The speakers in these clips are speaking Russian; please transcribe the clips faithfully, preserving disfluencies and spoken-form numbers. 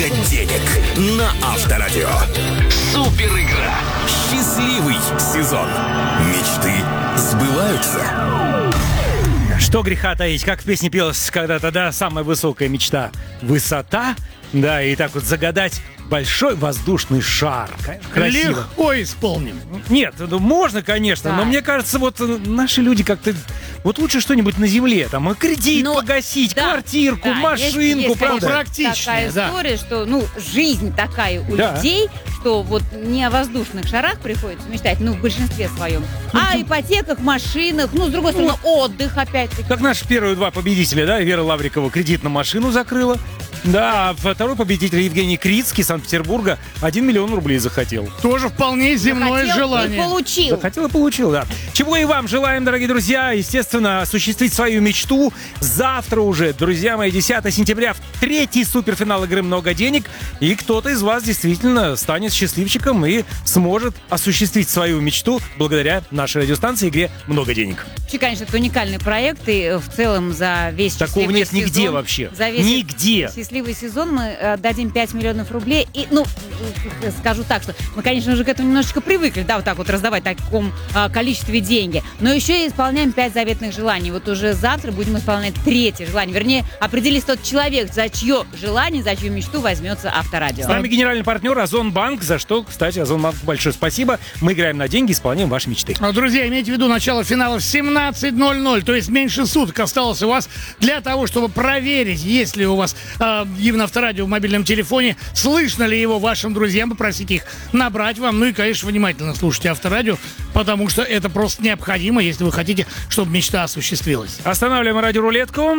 денег на Авторадио. Супер игра. Счастливый сезон. Мечты сбываются. Что греха таить, как в песне пелось когда-то, да, самая высокая мечта — высота, да, и так вот загадать большой воздушный шар. Красиво. Легко исполним. Нет, ну можно, конечно, да. Но мне кажется, вот наши люди как-то... Вот лучше что-нибудь на земле, там, кредит ну, погасить, да, квартирку, да, машинку, есть, есть, правда? Практичная, такая история, да. Что, ну, жизнь такая у да. людей, что вот не о воздушных шарах приходится мечтать, ну, в большинстве своем, ну, а о ипотеках, машинах, ну, с другой стороны, ну, отдых опять-таки. Как наши первые два победителя, да, Вера Лаврикова кредит на машину закрыла. Да, а второй победитель Евгений Крицкий из Санкт-Петербурга один миллион рублей захотел. Тоже вполне земное захотел желание. И получил. Захотел и получил, да. Чего и вам желаем, дорогие друзья. Естественно, осуществить свою мечту. Завтра уже, друзья мои, десятого сентября, в третий суперфинал игры «Много денег». И кто-то из вас действительно станет счастливчиком и сможет осуществить свою мечту благодаря нашей радиостанции игре «Много денег». Вообще, конечно, это уникальный проект. И в целом за весь Такого нет сезон, нигде вообще. За весь нигде. Счастливый сезон мы дадим пять миллионов рублей. И, ну, скажу так, что мы, конечно, уже к этому немножечко привыкли, да, вот так вот раздавать в таком а, количестве деньги. Но еще и исполняем пять заветных желаний. Вот уже завтра будем исполнять третье желание. Вернее, определится тот человек, за чье желание, за чью мечту возьмется Авторадио. С нами генеральный партнер Озонбанк, за что, кстати, Озонбанку большое спасибо. Мы играем на деньги, исполняем ваши мечты. Друзья, имейте в виду, начало финала в семнадцать ноль ноль, то есть меньше суток осталось у вас для того, чтобы проверить, есть ли у вас э, гимн Авторадио в мобильном телефоне, слышно ли его вашим друзьям, попросите их набрать вам. Ну и, конечно, внимательно слушайте Авторадио, потому что это просто необходимо, если вы хотите, чтобы мечта осуществилась. Останавливаем радиорулетку.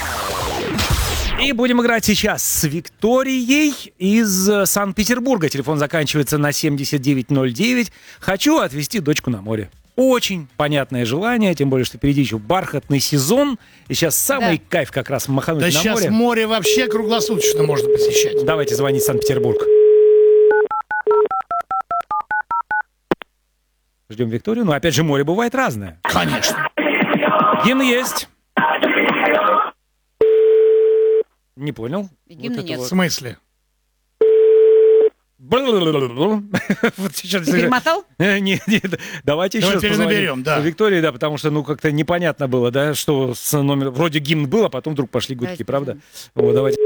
И будем играть сейчас с Викторией из Санкт-Петербурга. Телефон заканчивается на семьдесят девять ноль девять. Хочу отвезти дочку на море. Очень понятное желание, тем более, что впереди еще бархатный сезон. И сейчас самый да. кайф как раз махануть да на море. Да сейчас море вообще круглосуточно можно посещать. Давайте звонить в Санкт-Петербург. Ждем Викторию. Но опять же, море бывает разное. Конечно. Гимн есть. Не понял. Гимна вот нет. В смысле? Вот сейчас... Перемотал? Нет, нет, давайте еще раз перенаберем, да. Виктории, да, потому что, ну, как-то непонятно было, да, что с номером... Вроде гимн был, а потом вдруг пошли гудки, правда? Вот, давайте.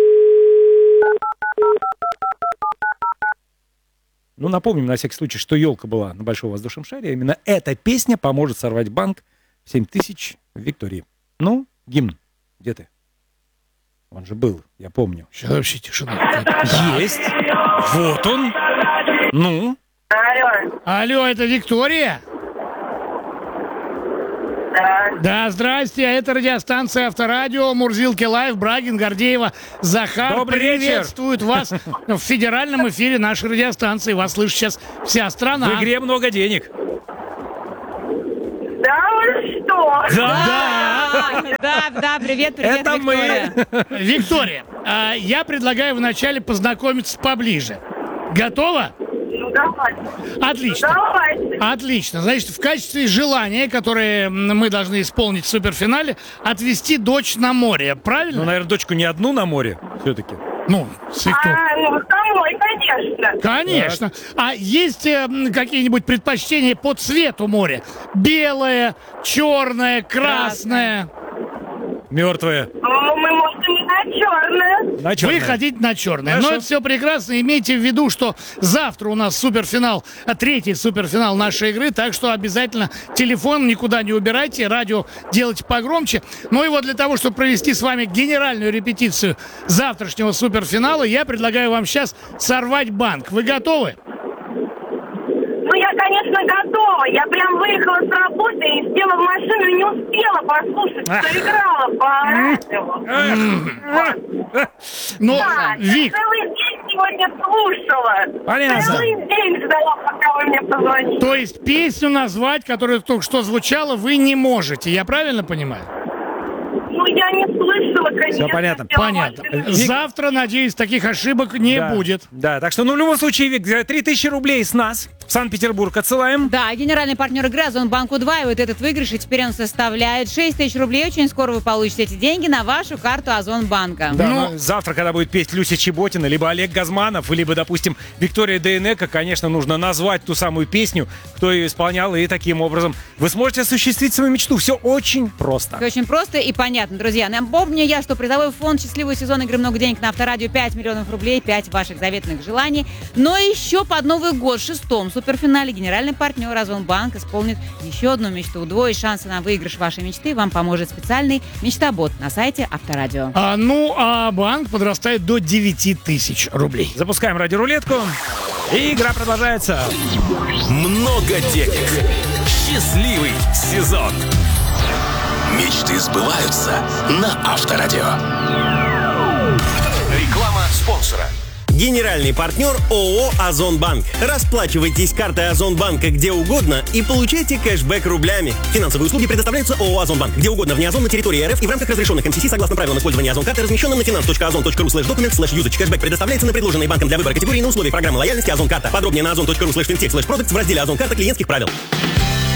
Ну, напомним на всякий случай, что елка была на Большом воздушном шаре. Именно эта песня поможет сорвать банк в семь тысяч в Виктории. Ну, гимн, где ты? Он же был, я помню. Сейчас вообще тишина. Есть. Вот он. Ну? Алло. Алло, это Виктория? Да. Да, здрасте, это радиостанция Авторадио, Мурзилки Лайв, Брагин, Гордеева, Захар. Добрый приветствуют вечер. вас в федеральном эфире нашей радиостанции. Вас слышит сейчас вся страна. В игре много денег. Да вы что? Да. Да, да, да, привет, привет, Это Виктория. мы. Виктория, а, я предлагаю вначале познакомиться поближе. Готова? Ну давайте. Отлично. Ну, давайте. Отлично. Значит, в качестве желания, которое мы должны исполнить в суперфинале, отвезти дочь на море. Правильно? Ну, наверное, дочку не одну на море все-таки. Ну, с Викторией. А, ну, домой, конечно. Конечно. А есть э, какие-нибудь предпочтения по цвету моря? Белое, черное, красное. Мертвая. Ну, мы можем и на черное. На черное. Вы хотите на черное. Хорошо. Но это все прекрасно. Имейте в виду, что завтра у нас суперфинал, а третий суперфинал нашей игры. Так что обязательно телефон никуда не убирайте, радио делайте погромче. Ну и вот для того, чтобы провести с вами генеральную репетицию завтрашнего суперфинала, я предлагаю вам сейчас сорвать банк. Вы готовы? Ну, я, конечно, готова. Я прям выехала с работы и села в машину и не успела послушать, что играла по радио. Ну, Да, Вик, я целый день сегодня слушала. Понятно. Целый день ждала, пока вы мне позвоните. то есть песню назвать, которая только что звучала, вы не можете. Я правильно понимаю? Ну, я не слышала, конечно. Всё понятно. села в Понятно. машину. Завтра, надеюсь, таких ошибок не Да. будет. Да, так что, ну, в любом случае, Вик, три тысячи рублей с нас. Санкт-Петербург отсылаем. Да, генеральный партнер игры Озонбанк удваивает этот выигрыш, и теперь он составляет шесть тысяч рублей. Очень скоро вы получите эти деньги на вашу карту Озонбанка. Да, Ну- но завтра, когда будет петь Люся Чеботина, либо Олег Газманов, либо, допустим, Виктория Дейнеко, конечно, нужно назвать ту самую песню, кто ее исполнял, и таким образом вы сможете осуществить свою мечту. Все очень просто. Все очень просто и понятно, друзья. Напомню я, что призовой фонд «Счастливый сезон игры «Много денег» на Авторадио» пять миллионов рублей, пять ваших заветных желаний. Но еще под Новый год в шестом суперфинале генеральный партнер Озонбанк исполнит еще одну мечту. Удвоить шансы на выигрыш вашей мечты вам поможет специальный мечтобот на сайте Авторадио. А, ну, а банк подрастает до девяти тысяч рублей. Запускаем радиорулетку. И игра продолжается. Много денег. Счастливый сезон. Мечты сбываются на Авторадио. Реклама спонсора. Генеральный партнер ООО «Озонбанк». Расплачивайтесь картой Озонбанка где угодно и получайте кэшбэк рублями. Финансовые услуги предоставляются ООО «Озонбанк» где угодно вне озон на территории РФ и в рамках разрешенных МСС согласно правилам использования Озон-карты, размещенным на finance точка озон точка ру слэш документ слэш юзач. Кэшбэк предоставляется на предложенные банком для выбора категории на условиях программы лояльности Озон-карта. Подробнее на озон точка ру слэш финтех слэш продуктс в разделе Озон-карта клиентских правил.